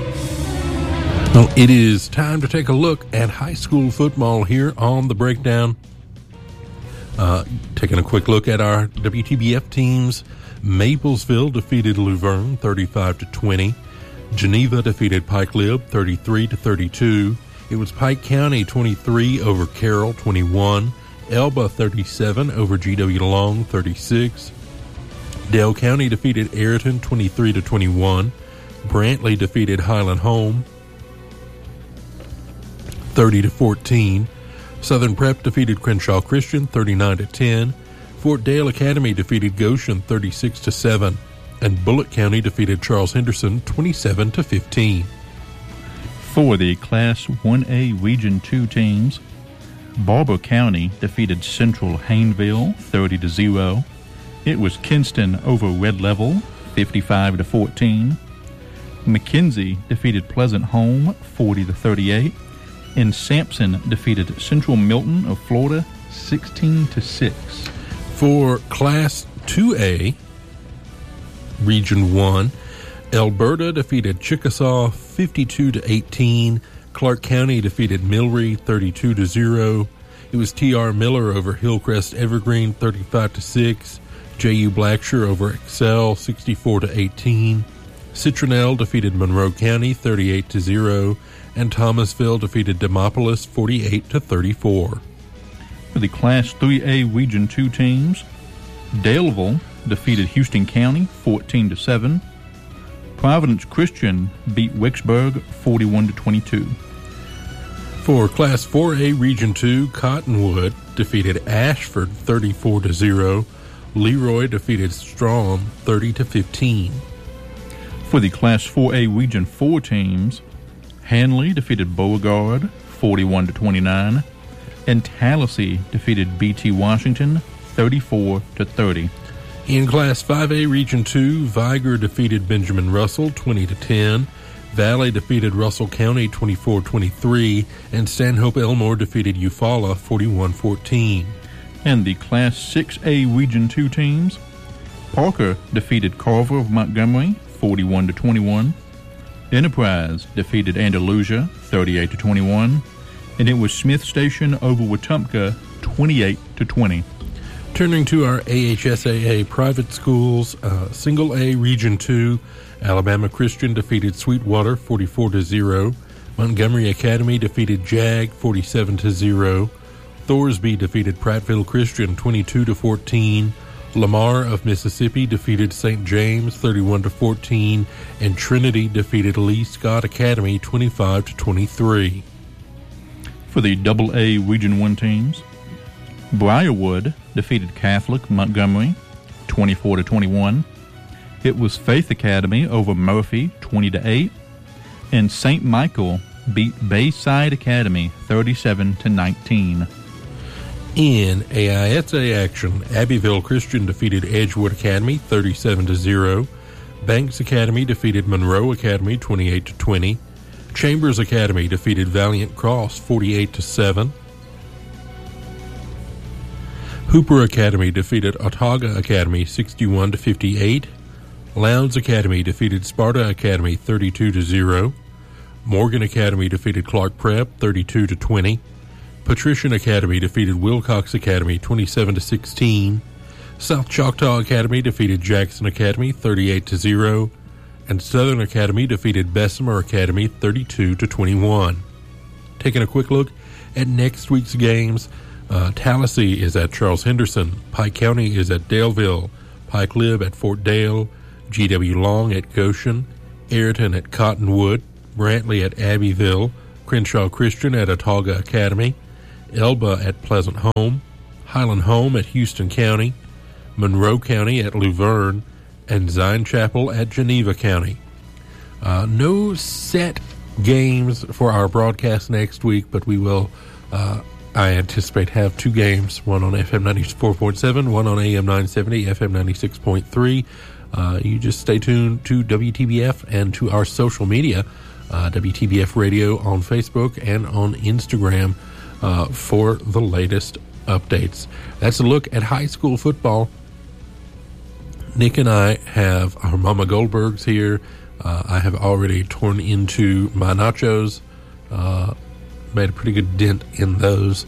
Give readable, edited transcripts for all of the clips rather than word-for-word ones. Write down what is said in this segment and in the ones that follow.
Well, it is time to take a look at high school football here on The Breakdown. Taking a quick look at our WTBF teams. Maplesville defeated Luverne 35-20. Geneva defeated Pike Lib 33-32. It was Pike County 23 over Carroll 21. Elba 37 over GW Long 36. Dale County defeated Ayrton 23-21. Brantley defeated Highland Home 30-14. Southern Prep defeated Crenshaw Christian 39-10. Fort Dale Academy defeated Goshen 36-7. And Bullitt County defeated Charles Henderson 27-15. For the Class 1A Region 2 teams, Barber County defeated Central Hayneville 30-0. It was Kinston over Red Level 55-14. McKenzie defeated Pleasant Home 40-38. And Sampson defeated Central Milton of Florida 16-6. For Class 2A, Region 1, Alberta defeated Chickasaw 52-18. Clark County defeated Milry 32-0. It was T.R. Miller over Hillcrest Evergreen 35-6. J.U. Blackshear over Excel 64-18. Citronelle defeated Monroe County 38-0. And Thomasville defeated Demopolis 48-34. For the Class 3A Region 2 teams, Daleville defeated Houston County 14-7. Providence Christian beat Wicksburg 41-22. For Class 4A Region 2, Cottonwood defeated Ashford 34-0. Leroy defeated Strom 30-15. For the Class 4A Region 4 teams, Hanley defeated Beauregard 41-29, and Tallahassee defeated BT Washington 34-30. In Class 5A Region 2, Viger defeated Benjamin Russell 20-10. Valley defeated Russell County 24-23, and Stanhope Elmore defeated Eufaula 41-14. And the Class 6A Region 2 teams, Parker defeated Carver of Montgomery 41-21. Enterprise defeated Andalusia 38-21, and it was Smith Station over Wetumpka 28-20. Turning to our AHSAA private schools, Single A Region 2, Alabama Christian defeated Sweetwater 44-0. Montgomery Academy defeated Jag 47-0. Thorsby defeated Prattville Christian 22-14. Lamar of Mississippi defeated St. James 31-14, and Trinity defeated Lee Scott Academy 25-23. For the AA Region 1 teams, Briarwood defeated Catholic Montgomery 24-21. It was Faith Academy over Murphy 20-8, and St. Michael beat Bayside Academy 37-19. In AISA action, Abbeville Christian defeated Edgewood Academy 37-0. Banks Academy defeated Monroe Academy 28-20. Chambers Academy defeated Valiant Cross 48-7. Hooper Academy defeated Autauga Academy 61-58. Lowndes Academy defeated Sparta Academy 32-0. Morgan Academy defeated Clark Prep 32-20. Patrician Academy defeated Wilcox Academy 27-16. South Choctaw Academy defeated Jackson Academy 38-0. And Southern Academy defeated Bessemer Academy 32-21. Taking a quick look at next week's games, Tallahassee is at Charles Henderson. Pike County is at Daleville. Pike Lib at Fort Dale. GW Long at Goshen. Ayrton at Cottonwood. Brantley at Abbeville. Crenshaw Christian at Autauga Academy. Elba at Pleasant Home, Highland Home at Houston County, Monroe County at Luverne, and Zion Chapel at Geneva County. No set games for our broadcast next week, but we will, I anticipate, have two games, one on FM 94.7, one on AM 970, FM 96.3. You just stay tuned to WTBF and to our social media, WTBF Radio on Facebook and on Instagram, for the latest updates. That's a look at high school football. Nick and I have our Mama Goldbergs here I have already torn into my nachos, made a pretty good dent in those.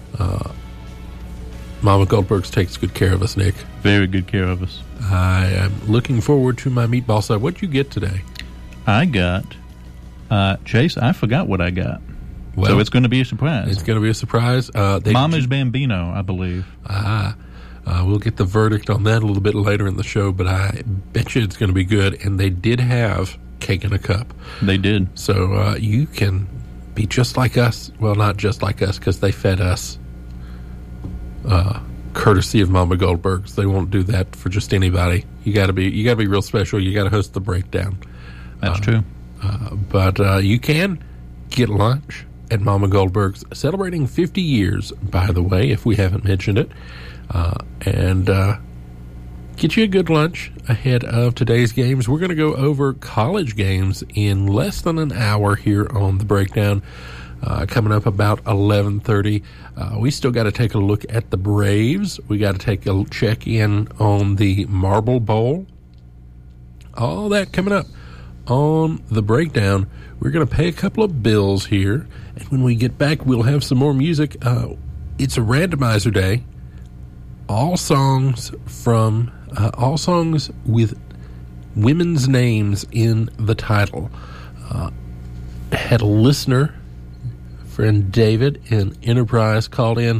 Mama Goldberg's takes good care of us, Nick. Very good care of us. I am looking forward to my meatball side. What'd you get today? I got, Chase, I forgot what I got. Well, so it's going to be a surprise. It's going to be a surprise. Mama's Bambino, I believe. We'll get the verdict on that a little bit later in the show, but I bet you it's going to be good. And they did have cake in a cup. They did. So you can be just like us. Well, not just like us, because they fed us. Courtesy of Mama Goldberg's. They won't do that for just anybody. You got to be real special. You got to host the breakdown. That's true. But you can get lunch at Mama Goldberg's, celebrating 50 years, by the way, if we haven't mentioned it, and get you a good lunch ahead of today's games. We're going to go over college games in less than an hour here on the breakdown. Coming up about 11:30. We still got to take a look at the Braves. We got to take a check in on the Marble Bowl. All that coming up on the breakdown. We're going to pay a couple of bills here, and when we get back, we'll have some more music. It's a randomizer day. All songs with women's names in the title. Had a listener, friend David in Enterprise, called in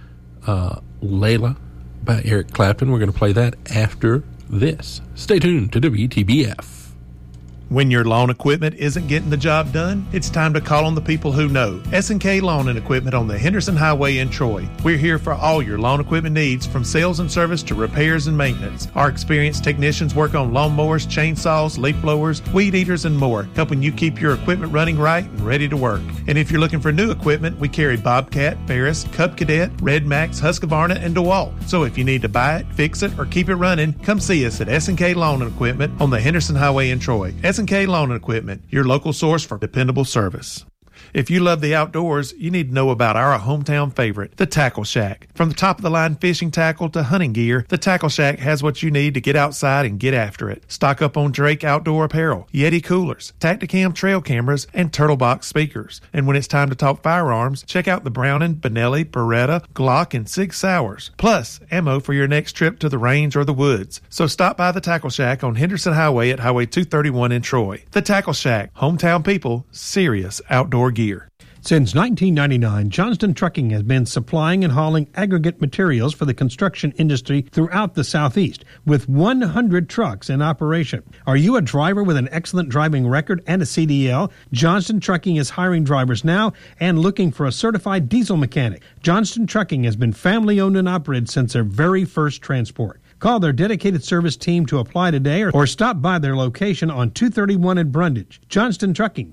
Layla by Eric Clapton. We're going to play that after this. Stay tuned to WTBF. When your lawn equipment isn't getting the job done, it's time to call on the people who know. S&K Lawn and Equipment on the Henderson Highway in Troy. We're here for all your lawn equipment needs, from sales and service to repairs and maintenance. Our experienced technicians work on lawnmowers, chainsaws, leaf blowers, weed eaters, and more, helping you keep your equipment running right and ready to work. And if you're looking for new equipment, we carry Bobcat, Ferris, Cub Cadet, Red Max, Husqvarna, and DeWalt. So if you need to buy it, fix it, or keep it running, come see us at S&K Lawn and Equipment on the Henderson Highway in Troy. S&K Lawn and Equipment, your local source for dependable service. If you love the outdoors, you need to know about our hometown favorite, the Tackle Shack. From the top-of-the-line fishing tackle to hunting gear, the Tackle Shack has what you need to get outside and get after it. Stock up on Drake outdoor apparel, Yeti coolers, Tacticam trail cameras, and Turtle Box speakers. And when it's time to talk firearms, check out the Browning, Benelli, Beretta, Glock, and Sig Sauers. Plus, ammo for your next trip to the range or the woods. So stop by the Tackle Shack on Henderson Highway at Highway 231 in Troy. The Tackle Shack, hometown people, serious outdoor gear. Since 1999, Johnston Trucking has been supplying and hauling aggregate materials for the construction industry throughout the Southeast, with 100 trucks in operation. Are you a driver with an excellent driving record and a CDL? Johnston Trucking is hiring drivers now and looking for a certified diesel mechanic. Johnston Trucking has been family-owned and operated since their very first transport. Call their dedicated service team to apply today or stop by their location on 231 in Brundage. Johnston Trucking,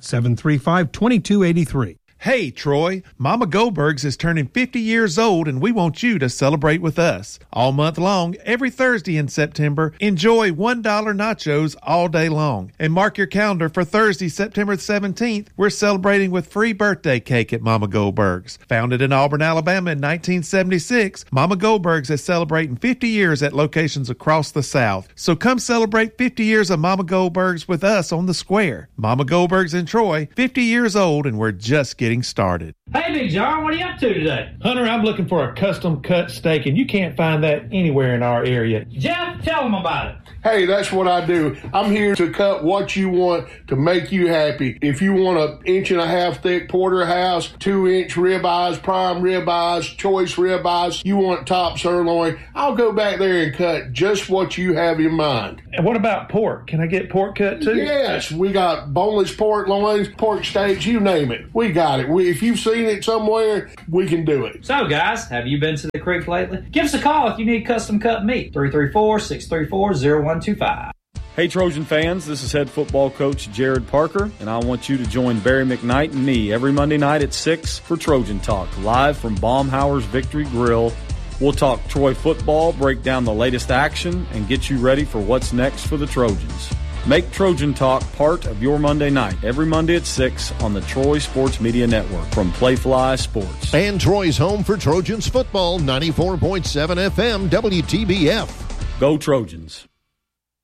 735-2283. Hey, Troy, Mama Goldberg's is turning 50 years old, and we want you to celebrate with us. All month long, every Thursday in September, enjoy $1 nachos all day long. And mark your calendar for Thursday, September 17th, we're celebrating with free birthday cake at Mama Goldberg's. Founded in Auburn, Alabama in 1976, Mama Goldberg's is celebrating 50 years at locations across the South. So come celebrate 50 years of Mama Goldberg's with us on the square. Mama Goldberg's in Troy, 50 years old, and we're just getting started. Hey, Big John, what are you up to today? Hunter, I'm looking for a custom cut steak, and you can't find that anywhere in our area. Jeff, tell them about it. Hey, that's what I do. I'm here to cut what you want to make you happy. If you want an 1.5 inch thick porterhouse, 2-inch ribeyes, prime ribeyes, choice ribeyes, you want top sirloin, I'll go back there and cut just what you have in mind. And what about pork? Can I get pork cut too? Yes, we got boneless pork loins, pork steaks, you name it. We got it. If you've seen it somewhere, we can do it. So, guys, have you been to the creek lately? Give us a call if you need custom cut meat. 334-634-0125. Hey Trojan fans, this is head football coach Jared Parker, and I want you to join Barry McKnight and me every Monday night at 6 for Trojan Talk, live from Baumhauer's Victory Grill. We'll talk Troy football, break down the latest action, and get you ready for what's next for the Trojans. Make Trojan Talk part of your Monday night, every Monday at 6 on the Troy Sports Media Network from Playfly Sports. And Troy's home for Trojans football, 94.7 FM WTBF. Go Trojans.